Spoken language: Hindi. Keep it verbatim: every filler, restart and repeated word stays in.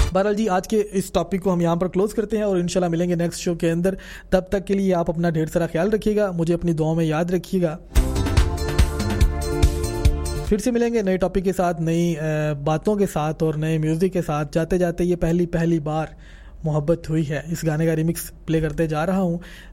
बहरहाल जी, आज के इस टॉपिक को हम यहाँ पर क्लोज करते हैं और इंशाल्लाह मिलेंगे नेक्स्ट शो के अंदर। तब तक के लिए आप अपना ढेर सारा ख्याल रखिएगा, मुझे अपनी दुआओं में याद रखिएगा। फिर से मिलेंगे नए टॉपिक के साथ, नई बातों के साथ और नए म्यूज़िक के साथ। जाते जाते ये पहली पहली बार मोहब्बत हुई है, इस गाने का रिमिक्स प्ले करते जा रहा हूँ।